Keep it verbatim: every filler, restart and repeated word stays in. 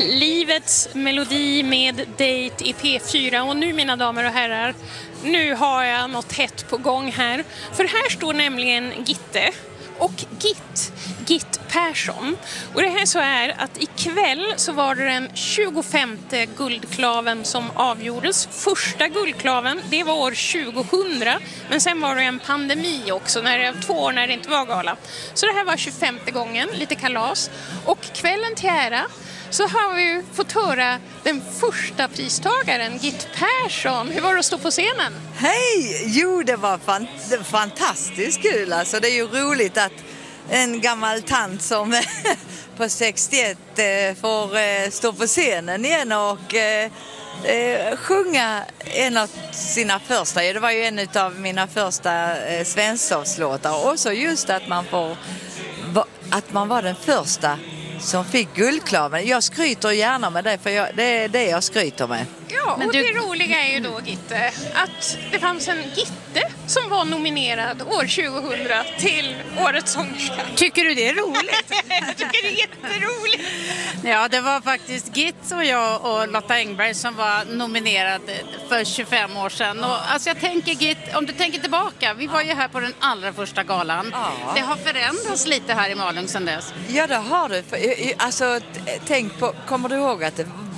Livets melodi med Date i P fyra. Och nu, mina damer och herrar, nu har jag något hett på gång här. För här står nämligen Gitte och Git, Git Persson. Och det här så är att ikväll så var det den tjugofemte guldklaven som avgjordes. Första guldklaven, det var år tjugohundra. Men sen var det en pandemi också, när det, två år när det inte var gala. Så det här var tjugofemte gången, lite kalas. Och kvällen till ära så har vi fått höra den första pristagaren, Git Persson. Hur var det att stå på scenen? Hej! Jo, det var, fan, det var fantastiskt kul. Alltså, det är ju roligt att en gammal tant som på sextioett eh, får eh, stå på scenen igen och eh, eh, sjunga en av sina första. Det var ju en av mina första eh, Svensson-låtar. Och så just att man får att man var den första som fick guldklaven. Jag skryter gärna med det, för jag, det är det jag skryter med. Ja, Men och du... det roliga är ju då, Gitte, att det fanns en Gitte som var nominerad år tjugohundra till Årets sångerska. Tycker du det är roligt? Jag tycker det är jätteroligt. Ja, det var faktiskt Git och jag och Lotta Engberg som var nominerade för tjugofem år sedan. Och, alltså jag tänker Git, om du tänker tillbaka, vi var ju här på den allra första galan. Ja. Det har förändrats lite här i Malung sedan dess. Ja, det har det. Alltså, tänk på, kommer du ihåg att det